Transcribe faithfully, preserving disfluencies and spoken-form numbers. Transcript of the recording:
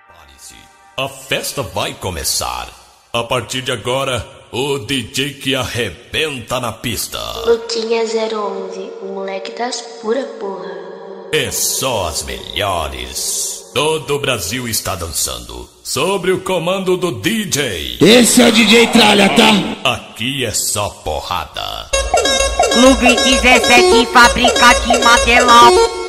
Prepare-se, a festa vai começar. A partir de agora, o D J que arrebenta na pista. Luquinha zero onze, o moleque das pura porra. É só as melhores. Todo o Brasil está dançando sobre o comando do D J. Esse é o D J Tralha, tá? Aqui é só porrada. Clube dezessete, fábrica de material.